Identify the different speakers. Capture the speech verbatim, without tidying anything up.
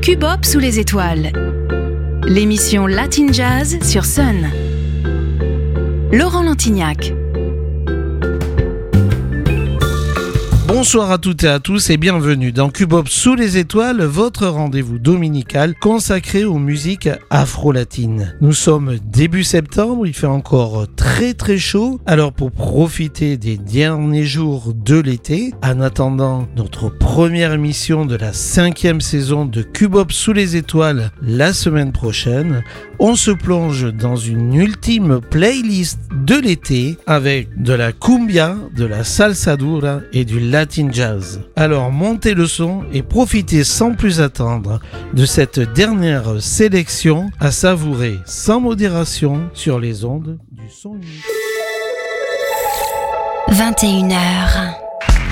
Speaker 1: Cubop sous les étoiles. L'émission Latin Jazz sur Sun. Laurent Lantignac.
Speaker 2: Bonsoir à toutes et à tous et bienvenue dans Cubop sous les étoiles, votre rendez-vous dominical consacré aux musiques afro-latines. Nous sommes début septembre, il fait encore très très chaud, alors pour profiter des derniers jours de l'été, en attendant notre première émission de la cinquième saison de Cubop sous les étoiles la semaine prochaine, on se plonge dans une ultime playlist de l'été avec de la cumbia, de la salsa dura et du Latin Jazz. Alors montez le son et profitez sans plus attendre de cette dernière sélection à savourer sans modération sur les ondes du son unique.
Speaker 1: vingt et une heures.